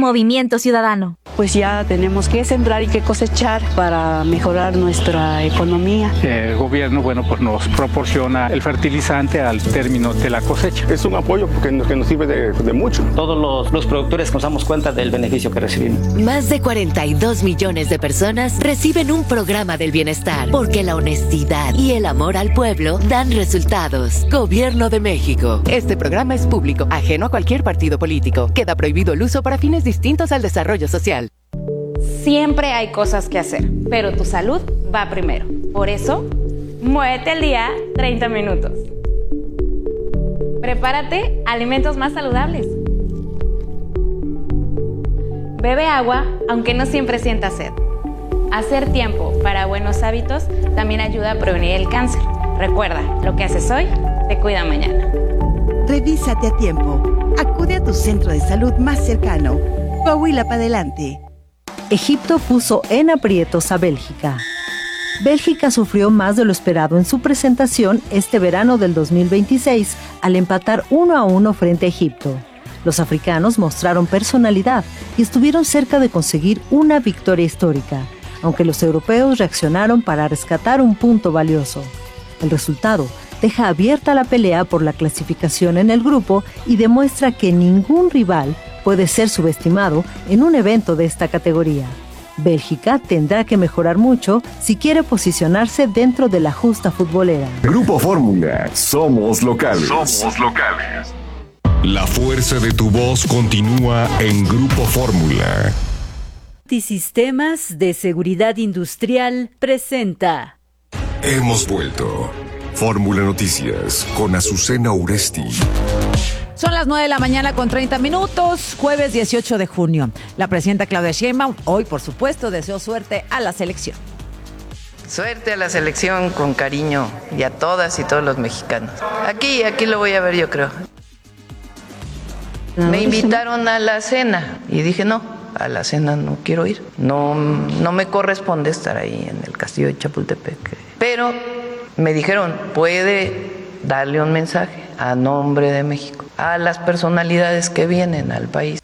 Movimiento Ciudadano. Pues ya tenemos que sembrar y que cosechar para mejorar nuestra economía. El gobierno, pues nos proporciona el fertilizante al término de la cosecha. Es un apoyo que nos sirve de mucho. Todos los productores nos damos cuenta del beneficio que recibimos. Más de 42 millones de personas reciben un programa del bienestar, porque la honestidad y el amor al pueblo dan resultados. Gobierno de México. Este programa es público, ajeno a cualquier partido político. Queda prohibido el uso para fines distintos al desarrollo social. Siempre hay cosas que hacer, pero tu salud va primero. Por eso, muévete al día 30 minutos. Prepárate alimentos más saludables. Bebe agua, aunque no siempre sientas sed. Hacer tiempo para buenos hábitos también ayuda a prevenir el cáncer. Recuerda, lo que haces hoy te cuida mañana. Revísate a tiempo. Acude a tu centro de salud más cercano. Coahuila para adelante. Egipto puso en aprietos a Bélgica. Bélgica sufrió más de lo esperado en su presentación este verano del 2026 al empatar 1-1 frente a Egipto. Los africanos mostraron personalidad y estuvieron cerca de conseguir una victoria histórica, aunque los europeos reaccionaron para rescatar un punto valioso. El resultado deja abierta la pelea por la clasificación en el grupo y demuestra que ningún rival puede ser subestimado en un evento de esta categoría. Bélgica tendrá que mejorar mucho si quiere posicionarse dentro de la justa futbolera. Grupo Fórmula, somos locales. Somos locales. La fuerza de tu voz continúa en Grupo Fórmula. Sistemas de Seguridad Industrial presenta. Hemos vuelto. Fórmula Noticias con Azucena Uresti. Son las 9 de la mañana con 30 minutos, jueves 18 de junio. La presidenta Claudia Sheinbaum hoy, por supuesto, deseó suerte a la selección. Suerte a la selección con cariño y a todas y todos los mexicanos. Aquí lo voy a ver, yo creo. Me invitaron a la cena y dije no, a la cena no quiero ir. No me corresponde estar ahí en el castillo de Chapultepec. Pero me dijeron, puede darle un mensaje a nombre de México a las personalidades que vienen al país.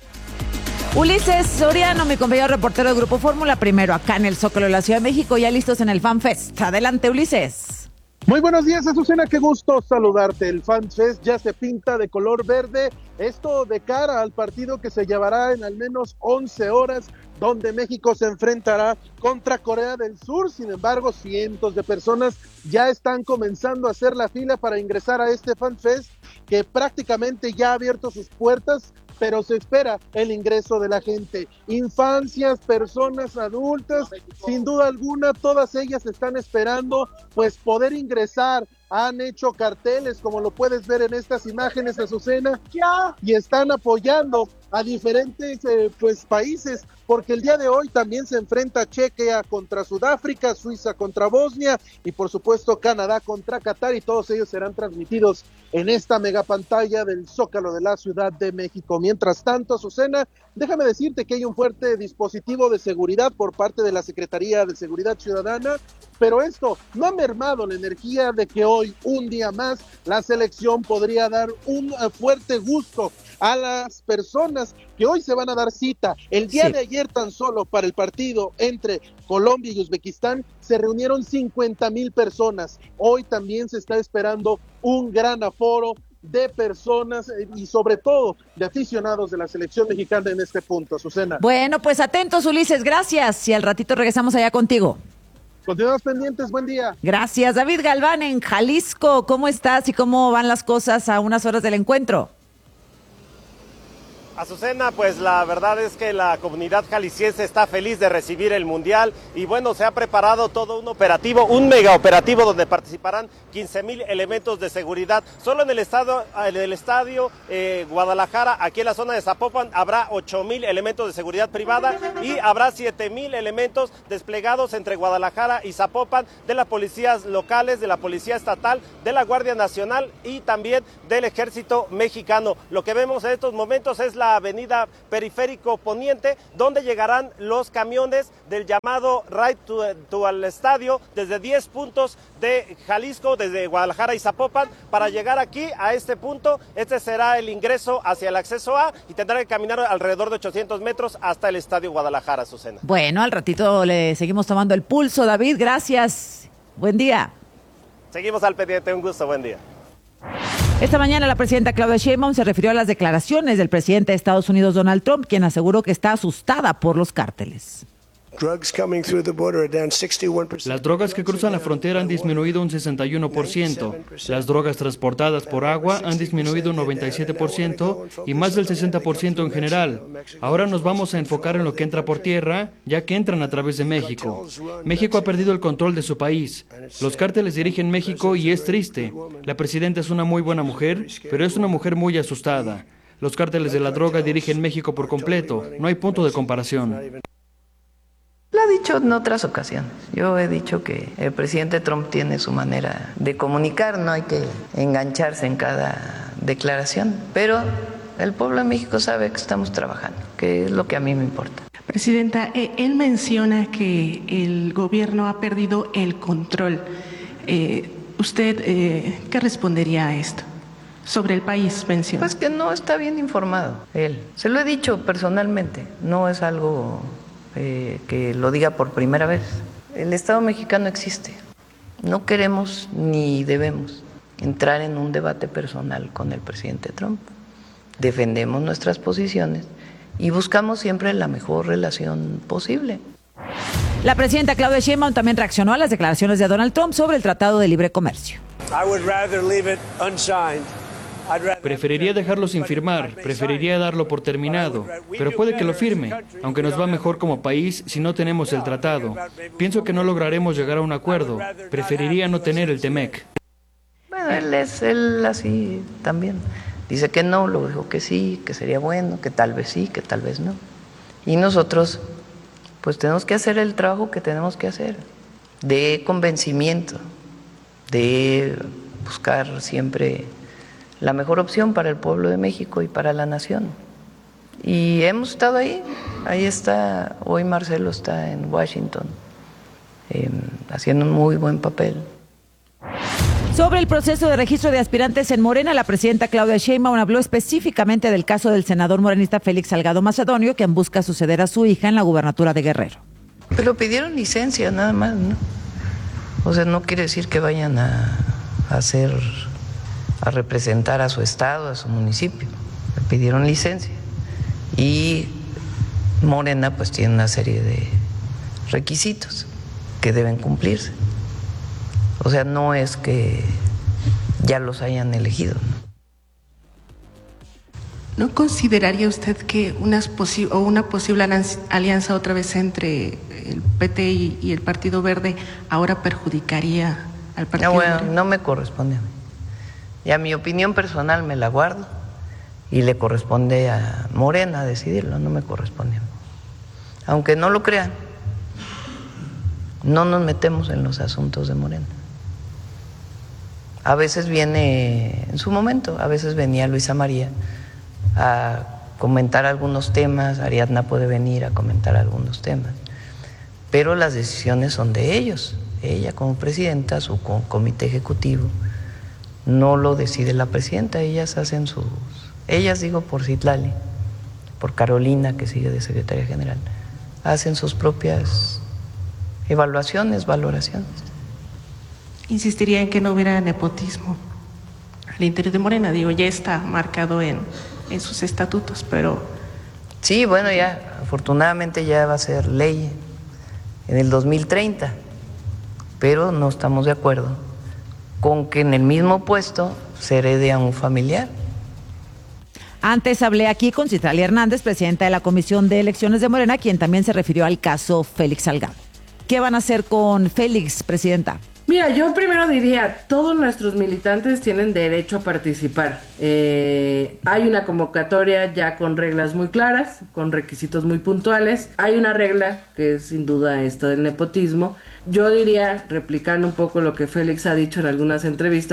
Ulises Soriano, mi compañero reportero del Grupo Fórmula, primero acá en el Zócalo de la Ciudad de México, ya listos en el Fan Fest. Adelante, Ulises. Muy buenos días, Azucena, qué gusto saludarte. El Fan Fest ya se pinta de color verde, esto de cara al partido que se llevará en al menos 11 horas, donde México se enfrentará contra Corea del Sur. Sin embargo, cientos de personas ya están comenzando a hacer la fila para ingresar a este Fan Fest, que prácticamente ya ha abierto sus puertas, pero se espera el ingreso de la gente. Infancias, personas adultas, sin duda alguna, todas ellas están esperando pues poder ingresar. Han hecho carteles, como lo puedes ver en estas imágenes, Azucena, y están apoyando a diferentes países, porque el día de hoy también se enfrenta Chequia contra Sudáfrica, Suiza contra Bosnia y por supuesto Canadá contra Qatar, y todos ellos serán transmitidos en esta megapantalla del Zócalo de la Ciudad de México. Mientras tanto, Azucena, déjame decirte que hay un fuerte dispositivo de seguridad por parte de la Secretaría de Seguridad Ciudadana, pero esto no ha mermado la energía de que hoy, un día más, la selección podría dar un fuerte gusto a las personas que hoy se van a dar cita. El día de ayer, tan solo para el partido entre Colombia y Uzbekistán, se reunieron 50,000 personas. Hoy también se está esperando un gran aforo de personas y sobre todo de aficionados de la selección mexicana en este punto, Azucena. Bueno, pues atentos, Ulises, gracias, y al ratito regresamos allá contigo. Continuamos pendientes, buen día. Gracias. David Galván en Jalisco, ¿cómo estás y cómo van las cosas a unas horas del encuentro? Azucena, pues la verdad es que la comunidad jalisciense está feliz de recibir el Mundial y bueno, se ha preparado todo un operativo, un mega operativo donde participarán 15,000 elementos de seguridad. Solo en el estadio Guadalajara, aquí en la zona de Zapopan, habrá 8,000 elementos de seguridad privada y habrá 7,000 elementos desplegados entre Guadalajara y Zapopan de las policías locales, de la Policía Estatal, de la Guardia Nacional y también del Ejército Mexicano. Lo que vemos en estos momentos es la la avenida Periférico Poniente, donde llegarán los camiones del llamado Ride to al Estadio desde 10 puntos de Jalisco, desde Guadalajara y Zapopan, para llegar aquí a este punto. Este será el ingreso hacia el acceso A y tendrá que caminar alrededor de 800 metros hasta el Estadio Guadalajara, Azucena. Bueno, al ratito le seguimos tomando el pulso, David, gracias. Buen día. Seguimos al pendiente, un gusto, buen día. Esta mañana la presidenta Claudia Sheinbaum se refirió a las declaraciones del presidente de Estados Unidos, Donald Trump, quien aseguró que está asustada por los cárteles. Las drogas que cruzan la frontera han disminuido un 61%, las drogas transportadas por agua han disminuido un 97% y más del 60% en general. Ahora nos vamos a enfocar en lo que entra por tierra, ya que entran a través de México. México ha perdido el control de su país. Los cárteles dirigen México y es triste. La presidenta es una muy buena mujer, pero es una mujer muy asustada. Los cárteles de la droga dirigen México por completo. No hay punto de comparación. Lo ha dicho en otras ocasiones. Yo he dicho que el presidente Trump tiene su manera de comunicar, no hay que engancharse en cada declaración, pero el pueblo de México sabe que estamos trabajando, que es lo que a mí me importa. Presidenta, él menciona que el gobierno ha perdido el control. ¿Usted qué respondería a esto? Sobre el país, menciona. Pues que no está bien informado él. Se lo he dicho personalmente, no es algo que lo diga por primera vez. El Estado mexicano existe. No queremos ni debemos entrar en un debate personal con el presidente Trump. Defendemos nuestras posiciones y buscamos siempre la mejor relación posible. La presidenta Claudia Sheinbaum también reaccionó a las declaraciones de Donald Trump sobre el Tratado de Libre Comercio. Preferiría dejarlo sin firmar, preferiría darlo por terminado, pero puede que lo firme, aunque nos va mejor como país si no tenemos el tratado. Pienso que no lograremos llegar a un acuerdo, preferiría no tener el TEMEC. Bueno, él así también. Dice que no, luego dijo que sí, que sería bueno, que tal vez sí, que tal vez no. Y nosotros, pues tenemos que hacer el trabajo que tenemos que hacer, de convencimiento, de buscar siempre la mejor opción para el pueblo de México y para la nación. Y hemos estado ahí está, hoy Marcelo está en Washington, haciendo un muy buen papel. Sobre el proceso de registro de aspirantes en Morena, la presidenta Claudia Sheinbaum habló específicamente del caso del senador morenista Félix Salgado Macedonio, quien busca suceder a su hija en la gubernatura de Guerrero. Pero pidieron licencia nada más, ¿no? O sea, no quiere decir que vayan a representar a su estado, a su municipio. Le pidieron licencia. Y Morena pues tiene una serie de requisitos que deben cumplirse. O sea, no es que ya los hayan elegido, ¿no? ¿No consideraría usted que una posible alianza otra vez entre el PT y el Partido Verde ahora perjudicaría al Partido Verde? No me corresponde a mí. Ya mi opinión personal me la guardo y le corresponde a Morena decidirlo, no me corresponde a mí. Aunque no lo crean, no nos metemos en los asuntos de Morena. A veces viene, en su momento, a veces venía Luisa María a comentar algunos temas, Ariadna puede venir a comentar algunos temas, pero las decisiones son de ellos. Ella como presidenta, su comité ejecutivo, no lo decide la presidenta, ellas digo por Citlali, por Carolina, que sigue de secretaria general, hacen sus propias evaluaciones, valoraciones. Insistiría en que no hubiera nepotismo al interior de Morena, digo, ya está marcado en sus estatutos, pero... Sí, bueno, ya, afortunadamente ya va a ser ley en el 2030, pero no estamos de acuerdo con que en el mismo puesto se herede a un familiar. Antes hablé aquí con Citlali Hernández, presidenta de la Comisión de Elecciones de Morena, quien también se refirió al caso Félix Salgado. ¿Qué van a hacer con Félix, presidenta? Mira, yo primero diría, todos nuestros militantes tienen derecho a participar. Hay una convocatoria ya con reglas muy claras, con requisitos muy puntuales. Hay una regla que es sin duda esto del nepotismo. Yo diría, replicando un poco lo que Félix ha dicho en algunas entrevistas,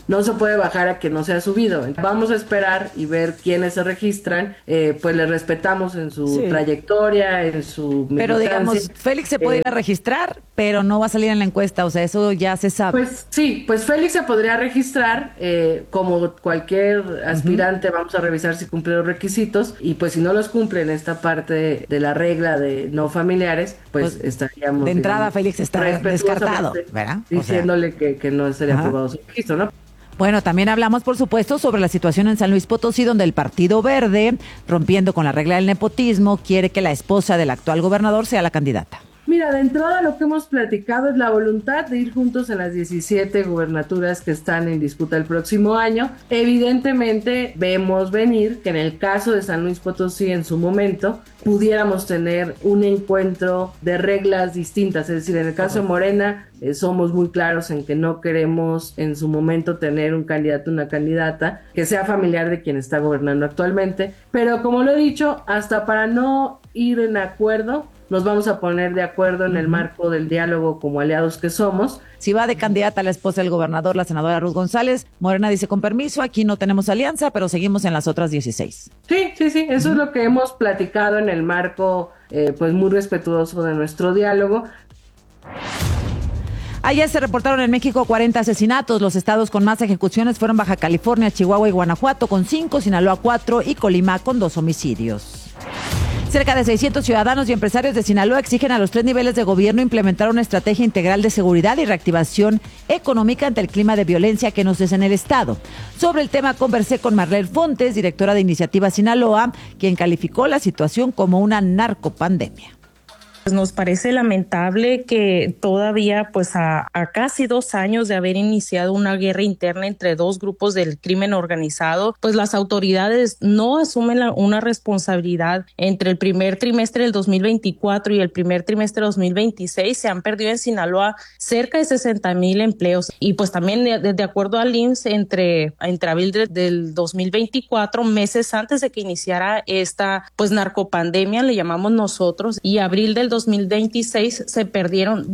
no se puede bajar a que no se ha subido. Vamos a esperar y ver quiénes se registran, pues les respetamos en su trayectoria, en su militancia. Pero digamos, Félix se puede ir a registrar, pero no va a salir en la encuesta, o sea, eso ya se sabe. Pues sí, pues Félix se podría registrar, como cualquier aspirante, vamos a revisar si cumple los requisitos, y pues si no los cumple en esta parte de la regla de no familiares, pues estaríamos... De entrada, Félix está descartado, ¿verdad? Diciéndole que no sería aprobado su registro, ¿no? Bueno, también hablamos, por supuesto, sobre la situación en San Luis Potosí, donde el Partido Verde, rompiendo con la regla del nepotismo, quiere que la esposa del actual gobernador sea la candidata. Mira, de entrada lo que hemos platicado es la voluntad de ir juntos en las 17 gubernaturas que están en disputa el próximo año. Evidentemente vemos venir que en el caso de San Luis Potosí en su momento pudiéramos tener un encuentro de reglas distintas, es decir, en el caso de Morena somos muy claros en que no queremos en su momento tener un candidato, una candidata que sea familiar de quien está gobernando actualmente, pero como lo he dicho, hasta para no ir en acuerdo, nos vamos a poner de acuerdo en el marco del diálogo como aliados que somos. Si va de candidata la esposa del gobernador, la senadora Ruth González, Morena dice con permiso, aquí no tenemos alianza, pero seguimos en las otras 16. Sí, eso es lo que hemos platicado en el marco pues muy respetuoso de nuestro diálogo. Ayer se reportaron en México 40 asesinatos. Los estados con más ejecuciones fueron Baja California, Chihuahua y Guanajuato con 5, Sinaloa 4 y Colima con 2 homicidios. Cerca de 600 ciudadanos y empresarios de Sinaloa exigen a los 3 niveles de gobierno implementar una estrategia integral de seguridad y reactivación económica ante el clima de violencia que nos es en el estado. Sobre el tema conversé con Marlene Fontes, directora de Iniciativa Sinaloa, quien calificó la situación como una narcopandemia. Nos parece lamentable que todavía, pues a casi 2 años de haber iniciado una guerra interna entre 2 grupos del crimen organizado, pues las autoridades no asumen una responsabilidad. Entre el primer trimestre del 2024 y el primer trimestre del 2026 se han perdido en Sinaloa cerca de 60,000 empleos. Y pues también de acuerdo al IMSS, entre abril del 2024, meses antes de que iniciara esta pues narcopandemia, le llamamos nosotros, y abril del 2026 se perdieron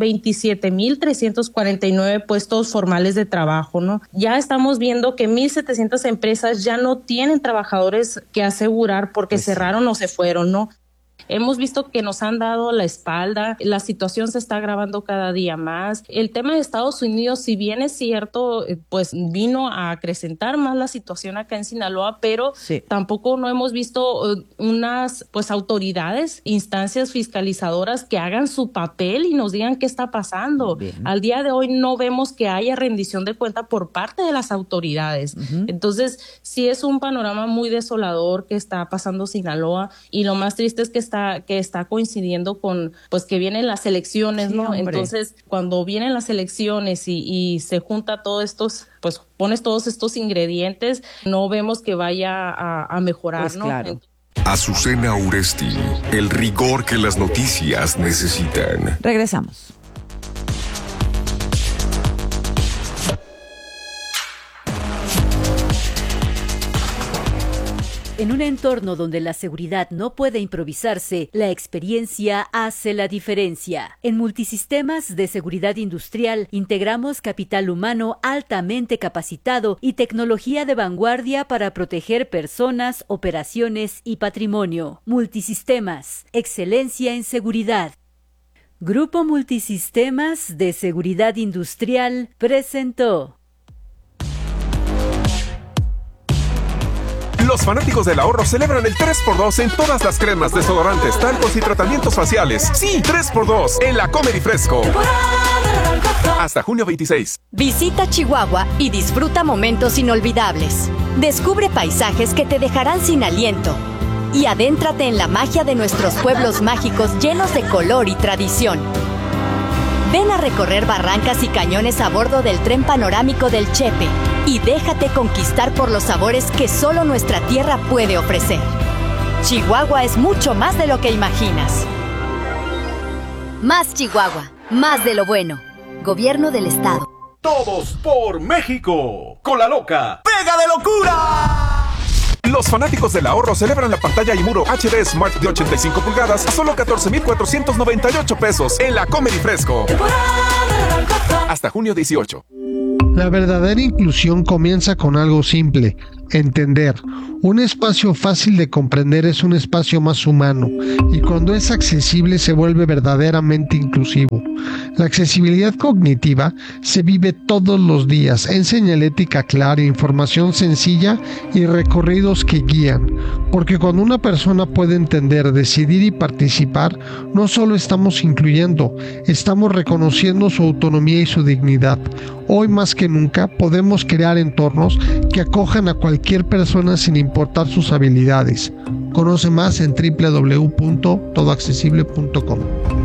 27,349 puestos formales de trabajo, ¿no? Ya estamos viendo que 1,700 empresas ya no tienen trabajadores que asegurar porque cerraron o se fueron, ¿no? Hemos visto que nos han dado la espalda, la situación se está agravando cada día más. El tema de Estados Unidos, si bien es cierto, pues vino a acrecentar más la situación acá en Sinaloa, pero tampoco no hemos visto unas pues autoridades, instancias fiscalizadoras que hagan su papel y nos digan qué está pasando. Bien. Al día de hoy no vemos que haya rendición de cuenta por parte de las autoridades. Entonces, sí es un panorama muy desolador que está pasando Sinaloa, y lo más triste es que está coincidiendo con pues que vienen las elecciones, ¿no? Hombre. Entonces, cuando vienen las elecciones y se junta todos estos, pues pones todos estos ingredientes, no vemos que vaya a mejorar, pues, ¿no? Claro. Azucena Uresti, el rigor que las noticias necesitan. Regresamos. En un entorno donde la seguridad no puede improvisarse, la experiencia hace la diferencia. En Multisistemas de Seguridad Industrial integramos capital humano altamente capacitado y tecnología de vanguardia para proteger personas, operaciones y patrimonio. Multisistemas, excelencia en seguridad. Grupo Multisistemas de Seguridad Industrial presentó. Los fanáticos del ahorro celebran el 3x2 en todas las cremas, desodorantes, talcos y tratamientos faciales. Sí, 3x2 en la Comer y Fresco. Hasta junio 26. Visita Chihuahua y disfruta momentos inolvidables. Descubre paisajes que te dejarán sin aliento. Y adéntrate en la magia de nuestros pueblos mágicos llenos de color y tradición. Ven a recorrer barrancas y cañones a bordo del tren panorámico del Chepe y déjate conquistar por los sabores que solo nuestra tierra puede ofrecer. Chihuahua es mucho más de lo que imaginas. Más Chihuahua, más de lo bueno. Gobierno del Estado. Todos por México. Con la loca pega de locura. Los fanáticos del ahorro celebran la pantalla Imuro HD Smart de 85 pulgadas a solo 14,498 pesos en la Comer y Fresco. Hasta junio 18. La verdadera inclusión comienza con algo simple: entender. Un espacio fácil de comprender es un espacio más humano, y cuando es accesible se vuelve verdaderamente inclusivo. La accesibilidad cognitiva se vive todos los días en señalética clara, información sencilla y recorridos que guían, porque cuando una persona puede entender, decidir y participar, no solo estamos incluyendo, estamos reconociendo su autonomía y su dignidad. Hoy más que nunca podemos crear entornos que acojan a cualquier persona sin importar sus habilidades. Conoce más en www.todoaccesible.com.